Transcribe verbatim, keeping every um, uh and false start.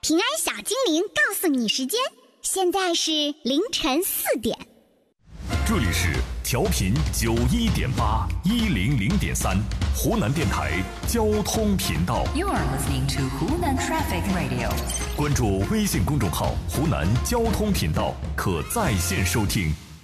平安小精灵告诉你时间，现在是凌晨四点。 这里是调频九一点八一零零点三湖南电台交通频道。 You are listening to Hunan Traffic Radio。 关注微信公众号“湖南交通频道”，可在线收听。